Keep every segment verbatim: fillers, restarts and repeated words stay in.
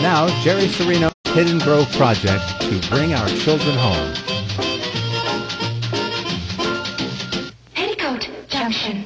And now, Jerry Serino's Hidden Grove Project to bring our children home. Petticoat Junction.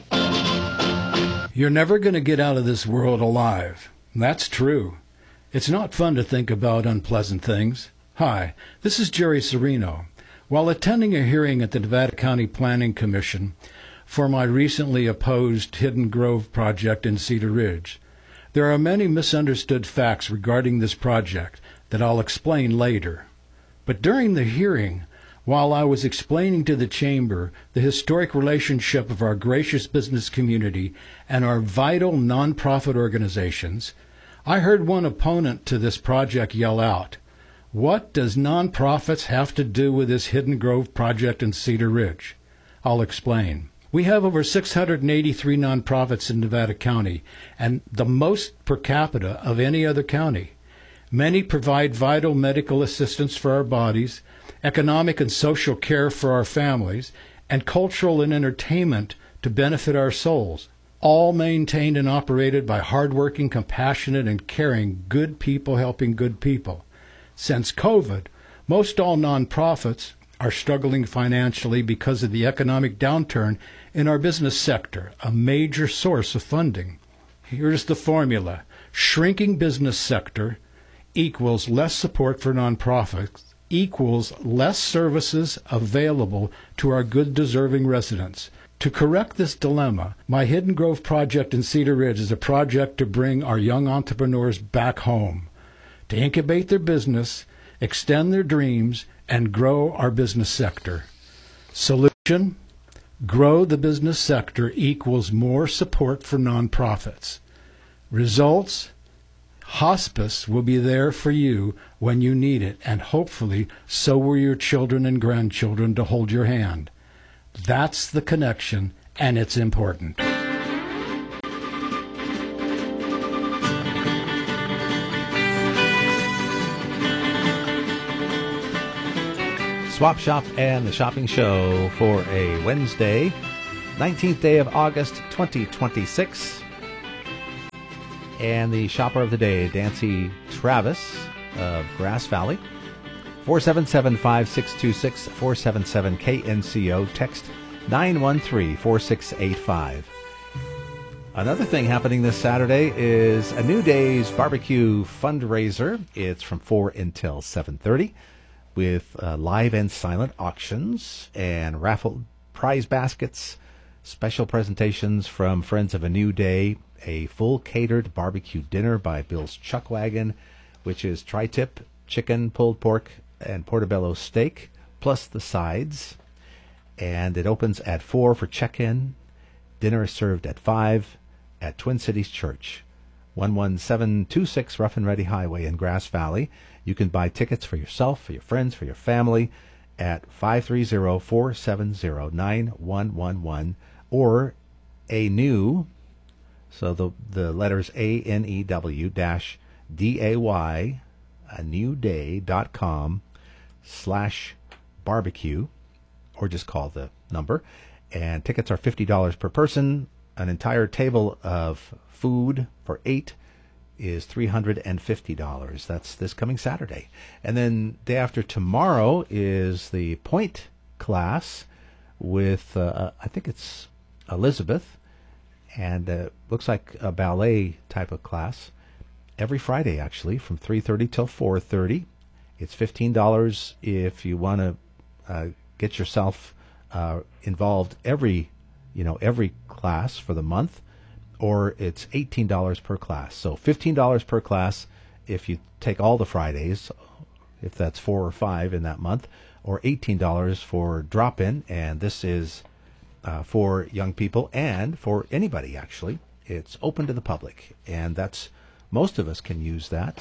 You're never going to get out of this world alive. That's true. It's not fun to think about unpleasant things. Hi, this is Jerry Serino. While attending a hearing at the Nevada County Planning Commission for my recently opposed Hidden Grove project in Cedar Ridge, there are many misunderstood facts regarding this project that I'll explain later. But during the hearing, while I was explaining to the Chamber the historic relationship of our gracious business community and our vital nonprofit organizations, I heard one opponent to this project yell out, "What does nonprofits have to do with this Hidden Grove project in Cedar Ridge?" I'll explain. We have over six hundred eighty-three nonprofits in Nevada County, and the most per capita of any other county. Many provide vital medical assistance for our bodies, economic and social care for our families, and cultural and entertainment to benefit our souls, all maintained and operated by hardworking, compassionate, and caring good people helping good people. Since COVID, most all nonprofits are struggling financially because of the economic downturn in our business sector, a major source of funding. Here's the formula. Shrinking business sector equals less support for nonprofits, equals less services available to our good deserving residents. To correct this dilemma, my Hidden Grove project in Cedar Ridge is a project to bring our young entrepreneurs back home, to incubate their business, extend their dreams, and grow our business sector. Solution: grow the business sector equals more support for nonprofits. Results: hospice will be there for you when you need it, and hopefully so will your children and grandchildren to hold your hand. That's the connection, and it's important. Swap Shop and the Shopping Show for a Wednesday, nineteenth day of August, twenty twenty-six. And the shopper of the day, Dancy Travis of Grass Valley. four seven seven, five six two six, four seven seven K N C O. Text nine one three, four six eight five. Another thing happening this Saturday is a New Day's Barbecue fundraiser. It's from four until seven thirty. With uh, live and silent auctions and raffle prize baskets, special presentations from Friends of a New Day, a full catered barbecue dinner by Bill's Chuck Wagon, which is tri-tip, chicken, pulled pork, and portobello steak, plus the sides. And it opens at four for check-in. Dinner is served at five at Twin Cities Church, one one seven two six Rough and Ready Highway in Grass Valley. You can buy tickets for yourself, for your friends, for your family at five three zero, four seven zero, nine one one one or a new, so the the letters A N E W dash D A Y, a new day dot com slash barbecue, or just call the number. And tickets are fifty dollars per person. An entire table of food for eight is three hundred fifty dollars. That's this coming Saturday. And then day after tomorrow is the Point class with, uh, I think it's Elizabeth, and uh, looks like a ballet type of class. Every Friday, actually, from three thirty till four thirty. It's fifteen dollars if you want to uh, get yourself uh, involved every, you know, every class for the month. Or it's eighteen dollars per class. So fifteen dollars per class if you take all the Fridays, if that's four or five in that month, or eighteen dollars for drop-in. And this is uh, for young people and for anybody, actually. It's open to the public. And that's, most of us can use that,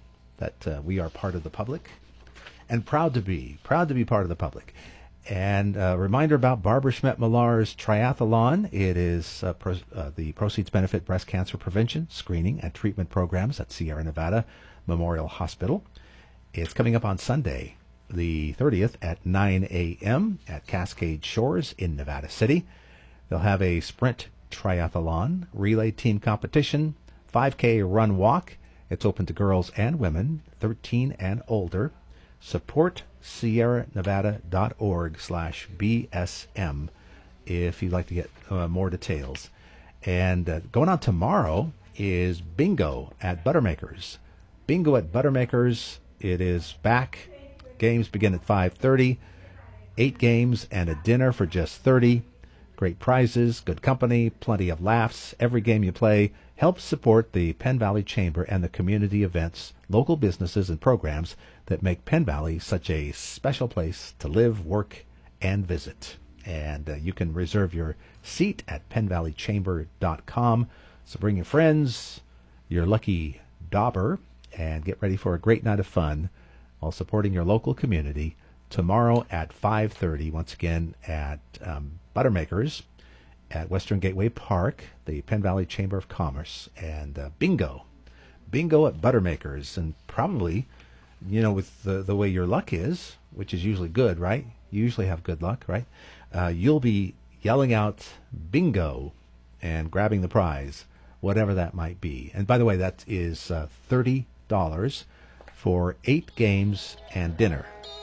that uh, we are part of the public. And proud to be, proud to be part of the public. And a reminder about Barbara Schmidt-Millar's triathlon. It is uh, pro- uh, the proceeds benefit breast cancer prevention, screening, and treatment programs at Sierra Nevada Memorial Hospital. It's coming up on Sunday, the thirtieth at nine a.m. at Cascade Shores in Nevada City. They'll have a sprint triathlon, relay team competition, five K run walk, It's open to girls and women, thirteen and older. Support Sierra Nevada dot org slash B S M if you'd like to get uh, more details. And uh, going on tomorrow is Bingo at Buttermakers. Bingo at Buttermakers. It is back. Games begin at five thirty. Eight games and a dinner for just thirty. Great prizes, good company, plenty of laughs. Every game you play helps support the Penn Valley Chamber and the community events, local businesses, and programs that make Penn Valley such a special place to live, work, and visit. And uh, you can reserve your seat at penn valley chamber dot com. So bring your friends, your lucky dauber, and get ready for a great night of fun while supporting your local community tomorrow at five thirty, once again at um, Buttermakers at Western Gateway Park, the Penn Valley Chamber of Commerce. And uh, bingo. Bingo at Buttermakers. And probably, you know, with the, the way your luck is, which is usually good, right? You usually have good luck, right? Uh, you'll be yelling out bingo and grabbing the prize, whatever that might be. And by the way, that is uh, thirty dollars for eight games and dinner.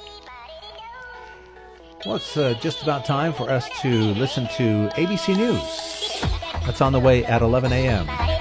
Well, it's uh, just about time for us to listen to A B C News. That's on the way at eleven a.m.